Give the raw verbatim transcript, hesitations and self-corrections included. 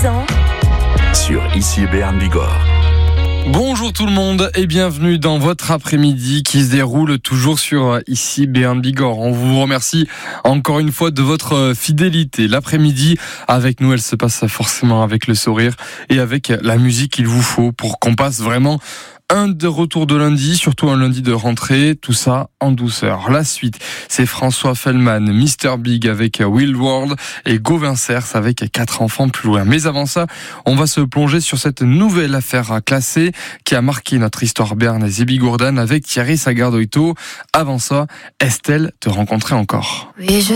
dix ans sur Ici Béarn Bigorre. Bonjour tout le monde et bienvenue dans votre après-midi qui se déroule toujours sur Ici Béarn Bigorre. On vous remercie encore une fois de votre fidélité. L'après-midi avec nous, elle se passe forcément avec le sourire et avec la musique qu'il vous faut pour qu'on passe vraiment un de retour de lundi, surtout un lundi de rentrée, tout ça en douceur. La suite, c'est François Fellman, mister Big avec Will World et Gauvin Cers avec quatre enfants plus loin. Mais avant ça, on va se plonger sur cette nouvelle affaire à classer qui a marqué notre histoire béarnaise et bigourdane avec Thierry Sagardoito. Avant ça, Estelle te rencontrait encore. Oui, je